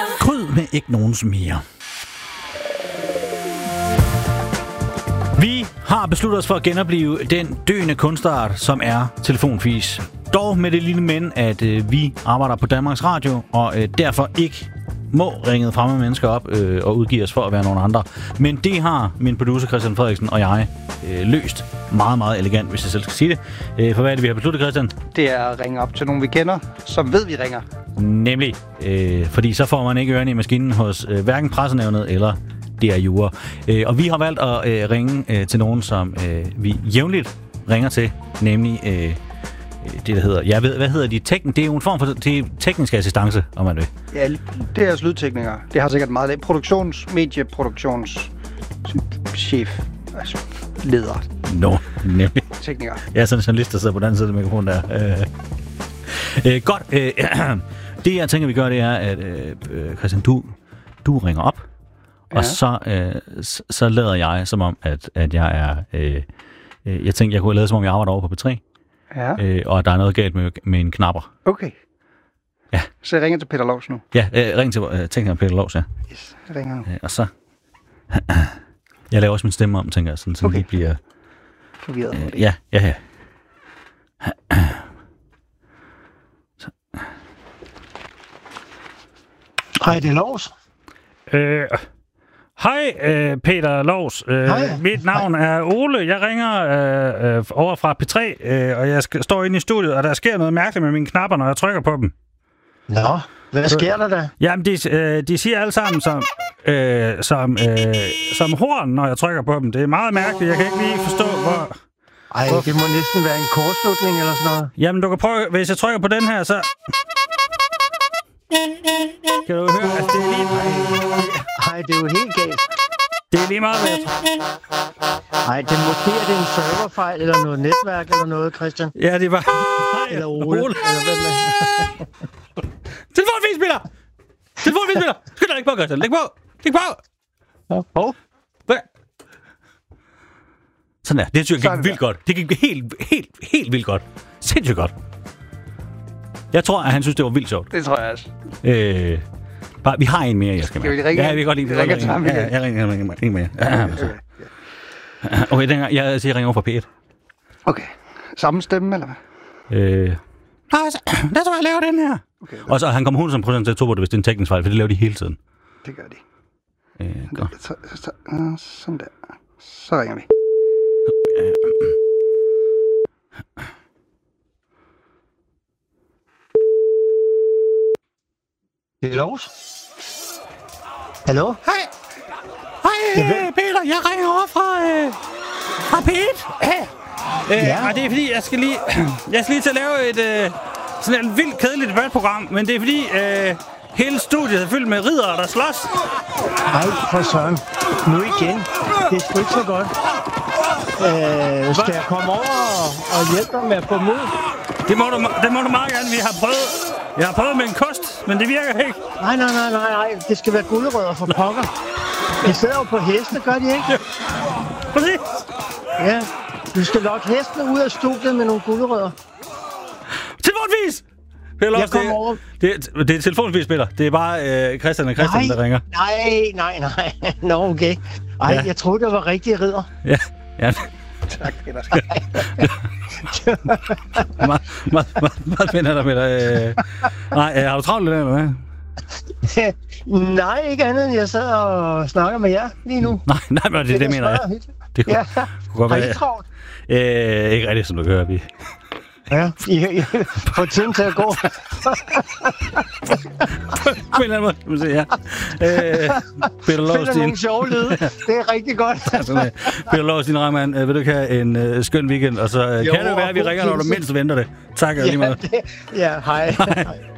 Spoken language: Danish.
Kryd med ikke nogens mere. Vi har besluttet os for at genopleve den døende kunstart, som er telefonfis. Dog med det lille men, at vi arbejder på Danmarks Radio, og derfor ikke må ringe fremme mennesker op og udgive os for at være nogen andre. Men det har min producer Christian Frederiksen og jeg løst meget, meget elegant, hvis jeg selv skal sige det. For hvad er det, vi har besluttet, Christian? Det er at ringe op til nogen, vi kender, som ved, vi ringer. Nemlig. Fordi så får man ikke ørerne i maskinen hos hverken pressenævnet eller DR Jura. Og vi har valgt at ringe til nogen, som vi jævnligt ringer til, nemlig det, der hedder... Jeg ved, hvad hedder de? Det er jo en form for teknisk assistance, om man vil. Ja, det er jeres lydteknikere. Det har sikkert meget... Medieproduktionschef. Altså, leder. Nemlig. Teknikere. Jeg er sådan en journalist, der sidder på den anden side af mikrofonen der. Godt. Det, jeg tænker, vi gør, det er, at Christian, du ringer op, ja. Og så lader jeg, som om, at jeg er... jeg tænkte, jeg kunne lade, som om jeg arbejder over på P3. Ja. Og der er noget galt med en knapper. Okay. Ja. Så jeg ringer til Peter Lovs nu. Ja, ring til tekniker Peter Lovs, ja. Yes, jeg ringer nu. Og så... Jeg laver også min stemme om, tænker jeg, sådan okay. Det bliver... Forvirret. Ja. Hej, det er Lovs. Hej, Peter Lovs. Mit navn er Ole. Jeg ringer over fra P3, og jeg står inde i studiet, og der sker noget mærkeligt med mine knapper, når jeg trykker på dem. Nå, hvad sker der da? Jamen, de siger alle sammen som horn, når jeg trykker på dem. Det er meget mærkeligt. Jeg kan ikke lige forstå, hvor... Ej, det må næsten være en kortslutning eller sådan noget. Jamen, du kan prøve... Hvis jeg trykker på den her, så... Kan du høre? Altså, det er lige... Ej, det er jo helt galt. Det er lige meget, hvad jeg tror. Ej, det måske er det en serverfejl eller noget netværk eller noget, Christian. Ja, det var... Hej, eller Ole. Eller hvad med? Telefonfisspiller! Skyld dig, læg på, Christian. Læg på! Hov. Hvad? Sådan der. Det synes jeg gik vildt godt. Det gik helt vildt godt. Sindssygt godt. Jeg tror, at han synes, det var vildt sjovt. Det tror jeg også. Bare, vi har en mere, jeg skal med. Skal vi ringe? Ja, vi kan godt lide. Jeg ringer en mere. Okay, jeg ringer over fra P1. Okay. Samme stemme, eller hvad? Der tror jeg laver den her. Okay, og så han kommer 100% til at tro på det, hvis det er en teknisk fejl, for det laver de hele tiden. Det gør de. Godt. Sådan der. Så ringer vi. Det er Lovs. Hallo? Hej, Peter. Jeg ringer over fra P1. Ja. Og det er fordi, jeg skal lige til at lave et sådan et vildt kedeligt debatprogram, men det er fordi hele studiet er fyldt med riddere, der slås. Ej, for søren. Nu igen. Det er sgu ikke så godt. Skal jeg komme over og hjælpe dig med at få dem ud? Det må du meget gerne. Jeg har prøvet med en kost, men det virker ikke. Nej. Det skal være gulerødder for pokker. De sidder jo på heste, gør de ikke? Ja. Præcis. Ja. Du skal lokke hestene ud af studiet med nogle gulerødder. Telefonvis! Jeg kommer over. Det er telefonvis, Peter. Det er bare Christian og Christian, der ringer. Nej. Nå, okay. Ej, ja. Jeg troede, det var rigtige ridder. Ja. Tak, Peter. Meget spændende, Peter. Nej, har du travlt lidt, eller hvad? Nej, ikke andet end jeg sidder og snakker med jer lige nu. Nej, men det mener jeg. Det kunne godt være. Har I travlt? Ikke rigtigt, som du hører, vi. Ja, I får tiden til at gå. På en eller anden måde, kan man sige, ja. Peter Lovs, finder nogle sjove lyde. Det er rigtig godt. Peter Lovs, din Rangmann, vil du ikke have en skøn weekend? Og så kan det være, at vi ringer, når du mindst venter det. Tak, lige meget. Ja, hej.